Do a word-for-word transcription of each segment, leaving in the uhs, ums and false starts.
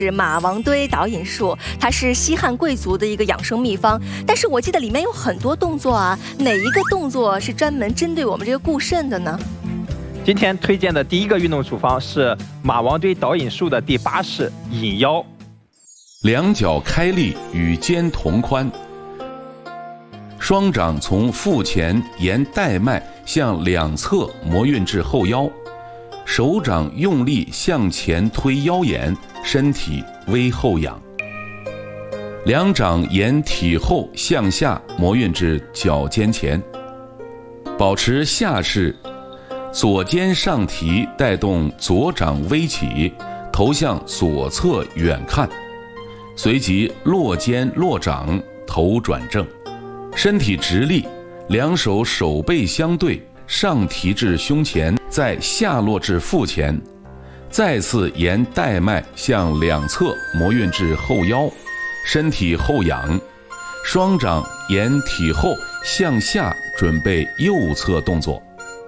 是马王堆导引术，它是西汉贵族的一个养生秘方。但是我记得里面有很多动作啊，哪一个动作是专门针对我们这个固肾的呢？ 今天推荐的第一个运动处方是马王堆导引术的第八式引腰。 两脚开立与肩同宽，双掌从腹前沿带脉向两侧摩运至后腰，手掌用力向前推腰眼，身体微后仰。两掌沿体后向下摩运至脚尖前，保持下势，左肩上提，带动左掌微起，头向左侧远看，随即落肩落掌，头转正，身体直立，两手手背相对，上提至胸前，再下落至腹前，再次沿带脉向两侧摩运至后腰，身体后仰，双掌沿体后向下准备右侧动作，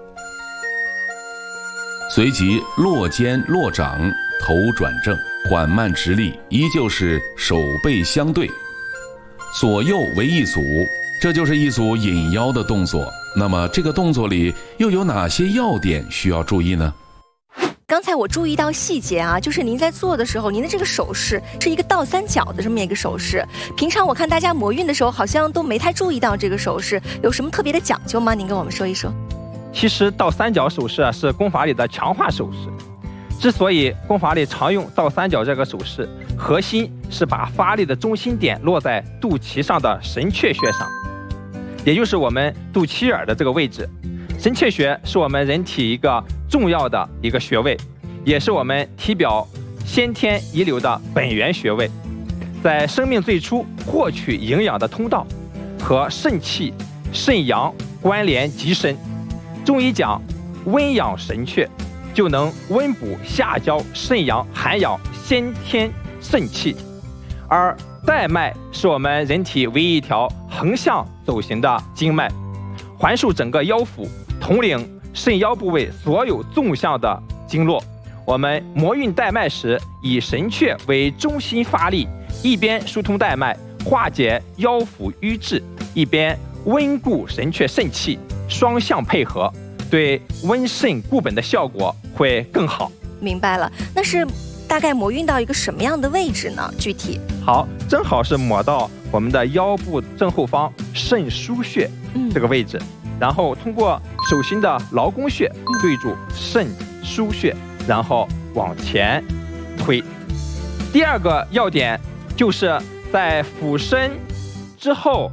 随即落肩落掌，头转正，缓慢直立，依旧是手背相对，左右为一组，这就是一组引腰的动作。那么这个动作里又有哪些要点需要注意呢？ 刚才我注意到细节啊，就是您在做的时候，您的这个手势是一个倒三角的这么一个手势。平常我看大家摩运的时候，好像都没太注意到这个手势，有什么特别的讲究吗？您跟我们说一说。 其实倒三角手势啊是功法里的强化手势。之所以功法里常用倒三角这个手势，核心是把发力的中心点落在肚脐上的神阙穴上，也就是我们肚脐眼的这个位置。神阙穴是我们人体一个重要的一个穴位，也是我们体表先天遗留的本源穴位，在生命最初获取营养的通道，和肾气、肾阳关联极深。中医讲温养神阙，就能温补下焦肾阳，涵养先天肾气。而带脉是我们人体唯一一条横向走行的经脉，环束整个腰腹，统领肾腰部位所有纵向的经络。我们摩运带脉时，以神阙为中心发力，一边疏通带脉，化解腰腹瘀滞，一边温固神阙肾气，双向配合，对温肾固本的效果会更好。 明白了，那是大概摩运到一个什么样的位置呢？具体好，正好是抹到我们的腰部正后方肾腧穴这个位置，嗯、然后通过手心的劳宫穴对住肾腧穴，然后往前推。第二个要点就是在俯身之后，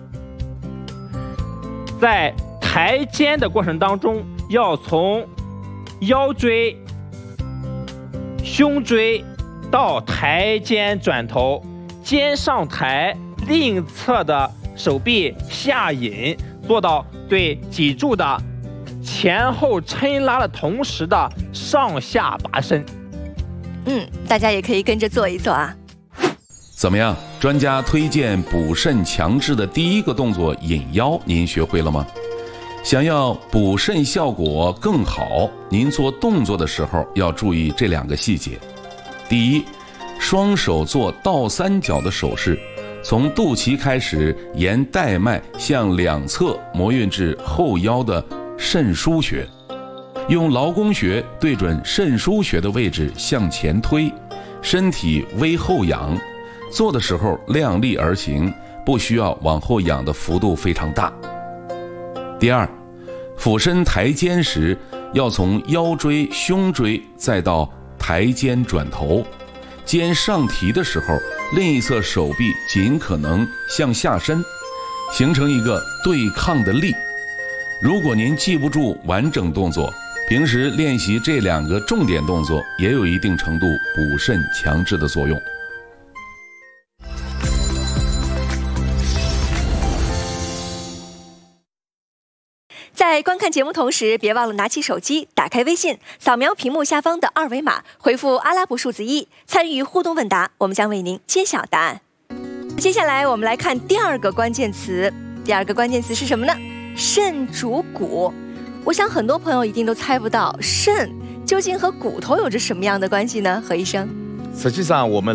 在抬肩的过程当中，要从腰椎、胸椎到抬肩转头，肩上抬，另一侧的手臂下引，做到对脊柱的前后抻拉的同时的上下拔伸。 嗯，大家也可以跟着做一做啊。 怎么样？专家推荐补肾强志的第一个动作引腰，您学会了吗？想要补肾效果更好，您做动作的时候要注意这两个细节。第一，双手做倒三角的手势，从肚脐开始，沿带脉向两侧摩运至后腰的肾腧穴，用劳宫穴对准肾腧穴的位置向前推，身体微后仰，做的时候量力而行，不需要往后仰的幅度非常大。第二，俯身抬肩时，要从腰椎、胸椎再到抬肩转头，肩上提的时候，另一侧手臂尽可能向下伸，形成一个对抗的力。如果您记不住完整动作，平时练习这两个重点动作也有一定程度补肾强志的作用。 在观看节目同时，别忘了拿起手机，打开微信，扫描屏幕下方的二维码，回复阿拉伯数字一，参与互动问答，我们将为您揭晓答案。接下来我们来看第二个关键词，第二个关键词是什么呢？肾主骨。我想很多朋友一定都猜不到，肾究竟和骨头有着什么样的关系呢？何医生？ 实际上我们